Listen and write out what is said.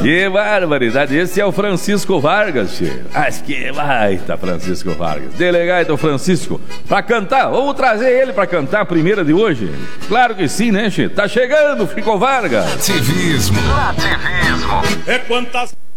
Que barbaridade, esse é o Francisco Vargas, tchê. Mas que baita Francisco Vargas. Delegado Francisco, pra cantar, vamos trazer ele pra cantar a primeira de hoje? Claro que sim, né, tchê? Tá chegando, Francisco Vargas. Nativismo. É quantas